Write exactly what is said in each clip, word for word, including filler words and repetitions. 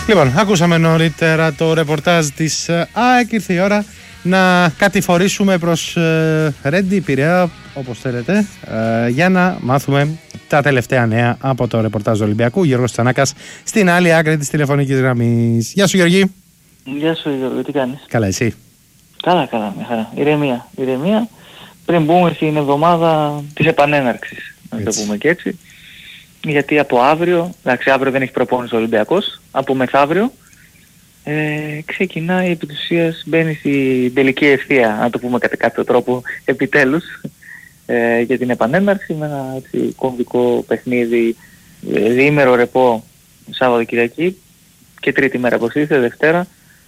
Λοιπόν, ακούσαμε νωρίτερα το ρεπορτάζ της ΑΕΚ. Ήρθε η ώρα να κατηφορήσουμε προς ε, Ρέντι, Πειραιά, όπως θέλετε, ε, για να μάθουμε τα τελευταία νέα από το ρεπορτάζ του Ολυμπιακού. Γιώργος Τσανάκας στην άλλη άκρη της τηλεφωνικής γραμμής. Γεια σου, Γιώργη. Γεια σου, Γιώργο, τι κάνεις? Καλά, εσύ? Καλά, καλά, μια χαρά. Ηρεμία, ηρεμία. Πριν μπούμε στην εβδομάδα της επανέναρξης, να το πούμε και έτσι. Γιατί από αύριο, εντάξει, αύριο δεν έχει προπόνηση ο Ολυμπιακός, από μεθαύριο ε, ξεκινάει επί της ουσίας, μπαίνει στην τελική ευθεία, να το πούμε κατά κάποιο τρόπο, επιτέλους, ε, για την επανέναρξη με ένα έτσι, κομβικό παιχνίδι, ε, διήμερο ρεπό Σάββατο Κυριακή και τρίτη μέρα όπως ήρθε, Δευτέρα.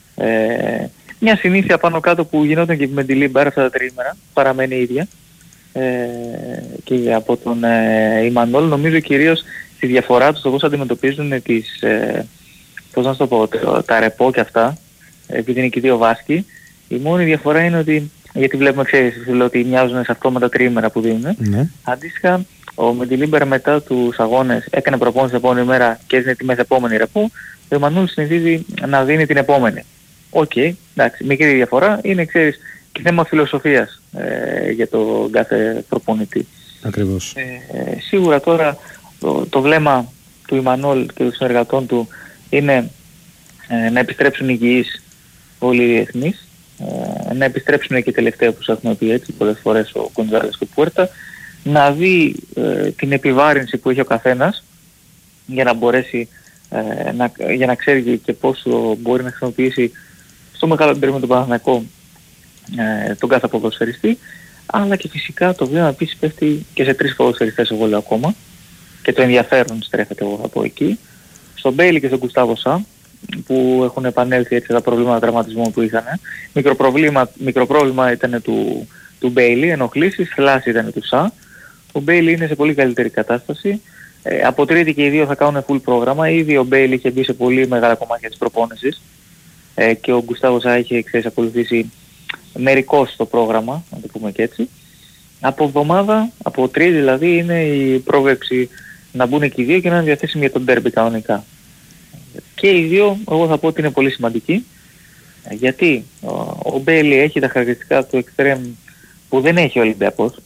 Ε, μια συνήθεια πάνω κάτω που γινόταν και με τη Λίμπαρ αυτά τα τριήμερα, παραμένει η ίδια. Ε, και από τον ε, Ιμανόλ νομίζω κυρίως τη διαφορά τους το πώς αντιμετωπίζουν τις, ε, πώς να το πω, τα ρεπό και αυτά, επειδή είναι και δύο βάσκοι. Η μόνη διαφορά είναι ότι, γιατί βλέπουμε, ξέρεις, ότι μοιάζουν σε αυτό με τα τριήμερα που δίνουν. Ναι. Αντίστοιχα, ο Μεντιλίμπερ μετά τους αγώνες έκανε προπόνηση την επόμενη μέρα και έδινε τη μεθεπόμενη ρεπό. Ο Ιμανόλ συνηθίζει να δίνει την επόμενη. Οκ, okay, εντάξει, μικρή διαφορά, είναι, ξέρεις, και θέμα φιλοσοφίας ε, για το κάθε προπονητή. Ακριβώς. Ε, ε, σίγουρα τώρα το, το βλέμμα του Ιμανόλ και των συνεργατών του είναι ε, να επιστρέψουν υγιείς όλοι οι διεθνείς, ε, να επιστρέψουν και τελευταία που σας έχουμε πει έτσι πολλές φορές ο Γκοντζάλες και ο Πουέρτα, να δει ε, την επιβάρυνση που έχει ο καθένας για να μπορέσει ε, να, για να ξέρει και πόσο μπορεί να χρησιμοποιήσει στο μεγάλο εμπειρίο με τον Παναθηναϊκό ε, τον κάθε ποδοσφαιριστή, αλλά και φυσικά το βλέμμα επίσης πέφτει και σε τρεις ποδοσφαιριστές εγώ λέω ακόμα και το ενδιαφέρον στρέφεται εγώ από εκεί, στον Μπέιλι και στον Γκουστάβο Σα, που έχουν επανέλθει έτσι τα προβλήματα τραυματισμού που είχαν. Μικροπρόβλημα, μικροπρόβλημα ήταν του, του Μπέιλι, ενοχλήσεις, θλάση ήταν του Σα. Ο Μπέιλι είναι σε πολύ καλύτερη κατάσταση. Ε, από τρίτη και οι δύο θα κάνουν full πρόγραμμα. Ήδη ο Μπέιλι είχε μπει σε πολύ μεγάλα κομμάτια της προπόνησης ε, και ο Γκουστάβο Σα είχε ξέρεις, ακολουθήσει μερικώς το πρόγραμμα, να το πούμε και έτσι. Από εβδομάδα, από τρίτη δηλαδή, είναι η πρόβλεψη να μπουν και οι δύο και να είναι διαθέσιμοι για τον ντέρμπι κανονικά. Και οι δύο, εγώ θα πω ότι είναι πολύ σημαντικοί, γιατί ο, ο Μπέιλι έχει τα χαρακτηριστικά του εξτρέμ που δεν έχει ο Ολυμπιακός.